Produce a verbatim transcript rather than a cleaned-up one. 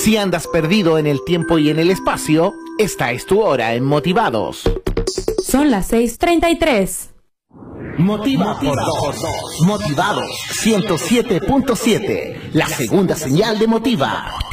Si andas perdido en el tiempo y en el espacio, esta es tu hora en Motivados. Son las seis treinta y tres. Motiva por dos. Motivados ciento siete punto siete, la segunda señal de Motiva.